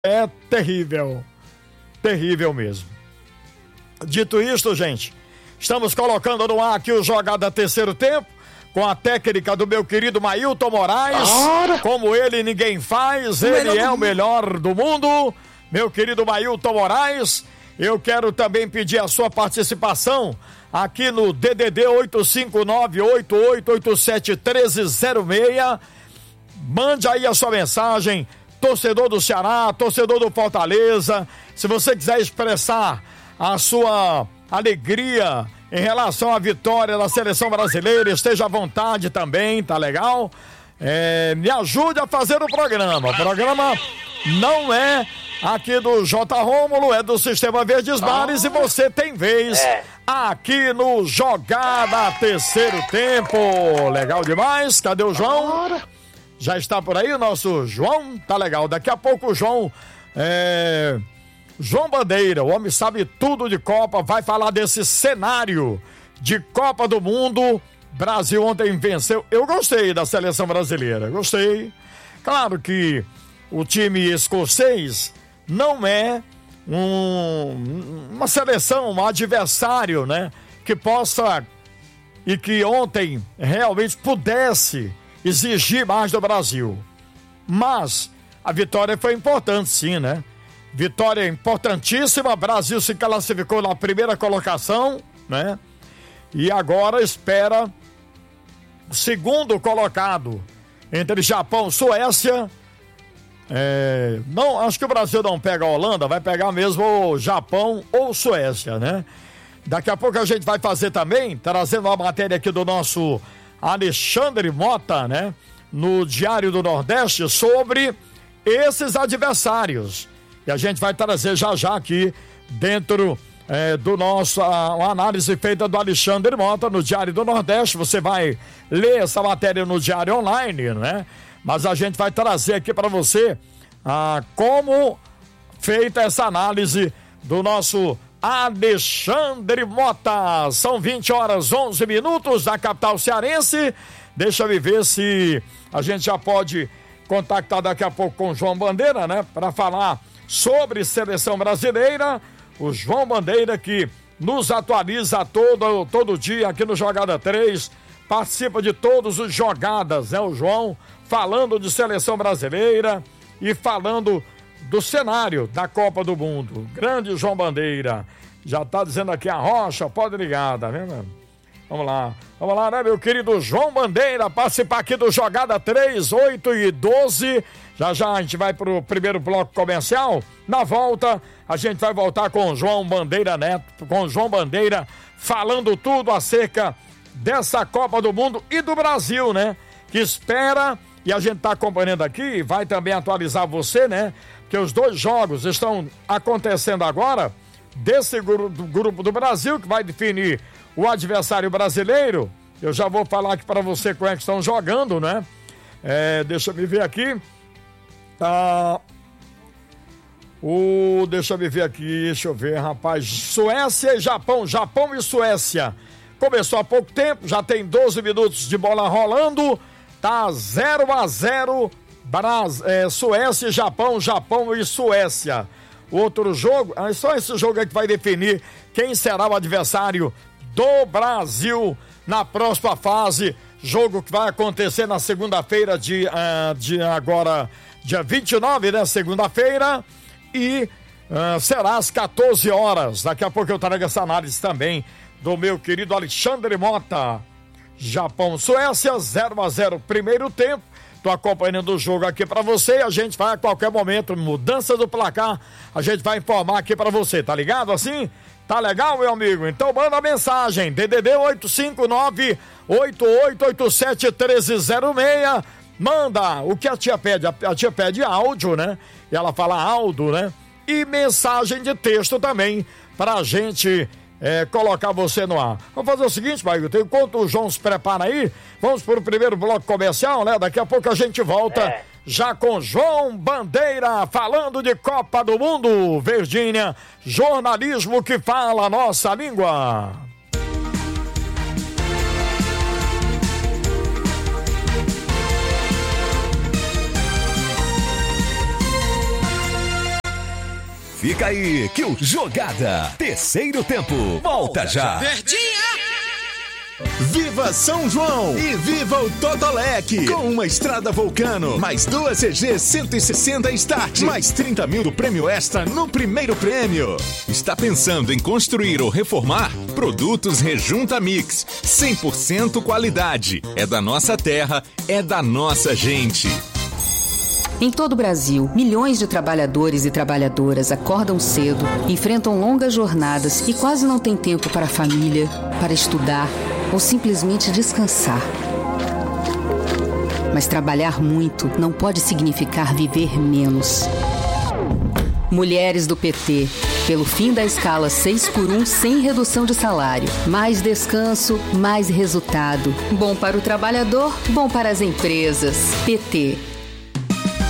é terrível. Terrível mesmo. Dito isto, gente, estamos colocando no ar aqui o Jogada Terceiro Tempo, com a técnica do meu querido Mailton Moraes. Como ele ninguém faz, ele é o melhor do mundo. Meu querido Mailton Moraes, eu quero também pedir a sua participação aqui no DDD 859-8887-1306. Mande aí a sua mensagem, torcedor do Ceará, torcedor do Fortaleza. Se você quiser expressar a sua alegria em relação à vitória da seleção brasileira, esteja à vontade também, tá legal? Me ajude a fazer o programa. O programa não é aqui do J. Rômulo, é do Sistema Verdes Mares, e você tem vez aqui no Jogada Terceiro Tempo. Legal demais. Cadê o João? Já está por aí o nosso João? Tá legal. Daqui a pouco o João João Bandeira, o homem sabe tudo de Copa, vai falar desse cenário de Copa do Mundo. Brasil ontem venceu. Eu gostei da seleção brasileira, gostei. Claro que o time escocês não é uma seleção, um adversário, né? Que possa e que ontem realmente pudesse exigir mais do Brasil. Mas a vitória foi importante, sim, né? Vitória importantíssima, Brasil se classificou na primeira colocação, né? E agora espera o segundo colocado entre Japão e Suécia. Não, acho que o Brasil não pega a Holanda, vai pegar mesmo o Japão ou Suécia, né? Daqui a pouco a gente vai fazer também, trazendo uma matéria aqui do nosso Alexandre Mota, né? No Diário do Nordeste, sobre esses adversários. E a gente vai trazer já aqui dentro do nosso, uma análise feita do Alexandre Mota no Diário do Nordeste. Você vai ler essa matéria no Diário Online, né? Mas a gente vai trazer aqui para você como feita essa análise do nosso Alexandre Mota. São 20h11 da capital cearense. Deixa eu ver se a gente já pode contactar daqui a pouco com o João Bandeira, né? Para falar sobre seleção brasileira. O João Bandeira, que nos atualiza todo dia aqui no Jogada 3, participa de todos os jogadas, né? O João falando de seleção brasileira e falando do cenário da Copa do Mundo. Grande João Bandeira. Já tá dizendo aqui a Rocha, pode ligar, tá vendo? Vamos lá, né, meu querido João Bandeira, participar aqui do Jogada 3, 8h12. Já a gente vai pro primeiro bloco comercial. Na volta, a gente vai voltar com o João Bandeira Neto, com o João Bandeira, falando tudo acerca dessa Copa do Mundo e do Brasil, né? Que espera, e a gente tá acompanhando aqui, vai também atualizar você, né? Que os dois jogos estão acontecendo agora, desse grupo do Brasil, que vai definir o adversário brasileiro. Eu já vou falar aqui para você como é que estão jogando, né? Deixa eu me ver aqui. Deixa eu ver, rapaz. Suécia e Japão. Japão e Suécia. Começou há pouco tempo, já tem 12 minutos de bola rolando. Tá 0-0. Suécia e Japão, Japão e Suécia. Outro jogo, só esse jogo é que vai definir quem será o adversário do Brasil na próxima fase. Jogo que vai acontecer na segunda-feira, dia 29, né? Segunda-feira. E será às 14 horas. Daqui a pouco eu trago essa análise também do meu querido Alexandre Mota. Japão, Suécia, 0-0 primeiro tempo. Tô acompanhando o jogo aqui pra você e a gente vai a qualquer momento, mudança do placar, a gente vai informar aqui pra você, tá ligado assim? Tá legal, meu amigo? Então manda a mensagem, DDD 859-8887-1306, manda o que a tia pede, a tia pede áudio, né? E ela fala Aldo, né? E mensagem de texto também, pra gente colocar você no ar. Vamos fazer o seguinte, Maicon, enquanto o João se prepara aí, vamos para o primeiro bloco comercial, né? Daqui a pouco a gente volta já com João Bandeira, falando de Copa do Mundo. Virgínia, jornalismo que fala a nossa língua. fica aí que o Jogada Terceiro Tempo volta já. Viva São João e viva o Totolec! Com uma estrada Vulcano, mais 2 CG 160 Start, mais 30 mil do prêmio extra no primeiro prêmio. Está pensando em construir ou reformar? Produtos Rejunta Mix, 100% qualidade. É da nossa terra, é da nossa gente. Em todo o Brasil, milhões de trabalhadores e trabalhadoras acordam cedo, enfrentam longas jornadas e quase não têm tempo para a família, para estudar ou simplesmente descansar. Mas trabalhar muito não pode significar viver menos. Mulheres do PT, pelo fim da escala 6x1 sem redução de salário. Mais descanso, mais resultado. Bom para o trabalhador, bom para as empresas. PT.